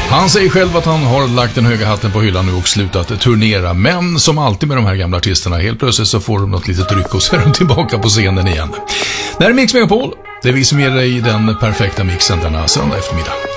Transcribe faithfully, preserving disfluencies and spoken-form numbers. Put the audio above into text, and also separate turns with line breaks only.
Han säger själv att han har lagt den höga hatten på hyllan nu och slutat turnera. Men som alltid med de här gamla artisterna, helt plötsligt så får de något litet ryck och så är de tillbaka på scenen igen. Det här är Mix Megapol. Det är vi som ger dig den perfekta mixen denna söndag eftermiddag.